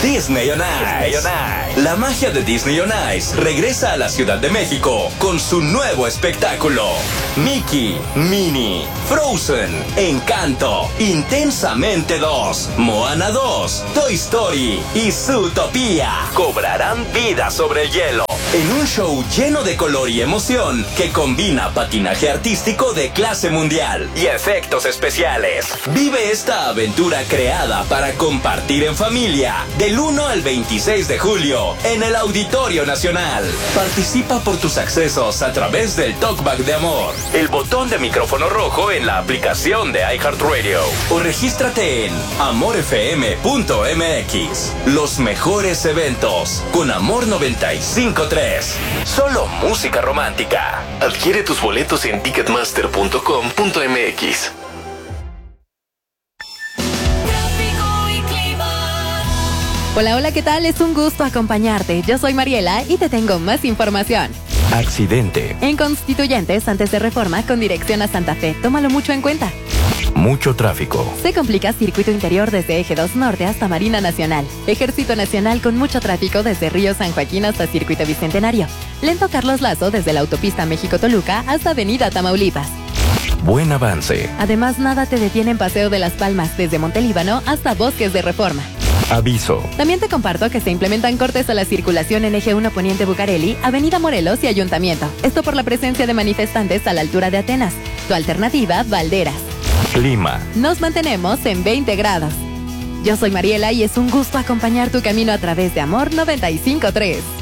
Disney on Ice. La magia de Disney on Ice regresa a la Ciudad de México con su nuevo espectáculo. Mickey, Minnie, Frozen, Encanto, Intensamente 2, Moana 2, Toy Story y Zootopia cobrarán vida sobre el hielo en un show lleno de color y emoción que combina patinaje artístico de clase mundial y efectos especiales. Vive esta aventura creada para compartir en familia del 1 al 26 de julio en el Auditorio Nacional. Participa por tus accesos a través del Talkback de Amor, el botón de micrófono rojo en la aplicación de iHeartRadio o regístrate en amorfm.mx. Los mejores eventos con Amor 95.3. Solo música romántica. Adquiere tus boletos en ticketmaster.com.mx. Hola, hola, ¿qué tal? Es un gusto acompañarte. Yo soy Mariela y te tengo más información. Accidente. En Constituyentes, antes de Reforma, con dirección a Santa Fe. Tómalo mucho en cuenta. Mucho tráfico. Se complica circuito interior desde Eje 2 Norte hasta Marina Nacional. Ejército Nacional con mucho tráfico desde Río San Joaquín hasta Circuito Bicentenario. Lento Carlos Lazo desde la autopista México-Toluca hasta Avenida Tamaulipas. Buen avance. Además, nada te detiene en Paseo de las Palmas desde Montelíbano hasta Bosques de Reforma. Aviso. También te comparto que se implementan cortes a la circulación en Eje 1 Poniente Bucareli, Avenida Morelos y Ayuntamiento. Esto por la presencia de manifestantes a la altura de Atenas. Tu alternativa, Valderas. Clima. Nos mantenemos en 20 grados. Yo soy Mariela y es un gusto acompañar tu camino a través de Amor 95.3.